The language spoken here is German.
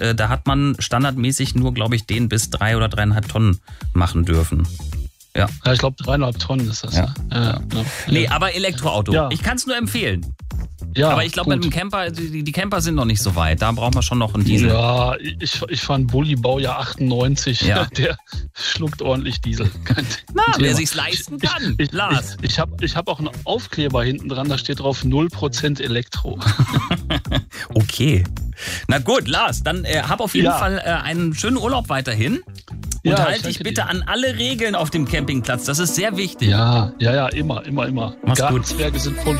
da hat man standardmäßig nur, glaube ich, den bis 3 oder 3,5 Tonnen machen dürfen. Ja, ich glaube 3,5 Tonnen ist das. Ja. Ja. Nee, aber Elektroauto. Ja. Ich kann es nur empfehlen. Ja, aber ich glaube, mit dem Camper, die Camper sind noch nicht so weit. Da brauchen wir schon noch einen Diesel. Ja, ich fahre einen Bulli, Baujahr 98. Ja. Der schluckt ordentlich Diesel. Na, wer sich's leisten kann, Lars. Ich hab auch einen Aufkleber hinten dran, da steht drauf 0% Elektro. Okay. Na gut, Lars, dann hab auf jeden Fall einen schönen Urlaub weiterhin. Und halt dich bitte an alle Regeln auf dem Campingplatz. Das ist sehr wichtig. Ja, immer. Mach's gut. Gartenzwerge sind voll